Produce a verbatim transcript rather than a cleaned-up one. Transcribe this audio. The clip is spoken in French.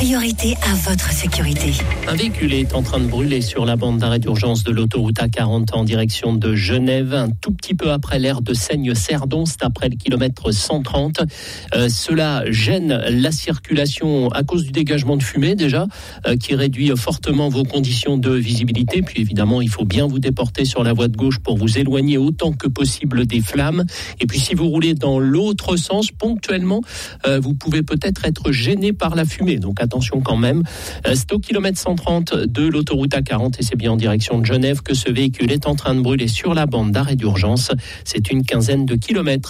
priorité à votre sécurité. Un véhicule est en train de brûler sur la bande d'arrêt d'urgence de l'autoroute A quarante en direction de Genève, un tout petit peu après l'aire de Seigne-Cerdon, c'est après le kilomètre cent trente. Euh, cela gêne la circulation à cause du dégagement de fumée déjà, euh, qui réduit fortement vos conditions de visibilité. Puis évidemment, il faut bien vous déporter sur la voie de gauche pour vous éloigner autant que possible des flammes. Et puis si vous roulez dans l'autre sens, ponctuellement, euh, vous pouvez peut-être être gêné par la fumée. Donc attention quand même. C'est au kilomètre cent trente de l'autoroute A quarante et c'est bien en direction de Genève que ce véhicule est en train de brûler sur la bande d'arrêt d'urgence. C'est une quinzaine de kilomètres.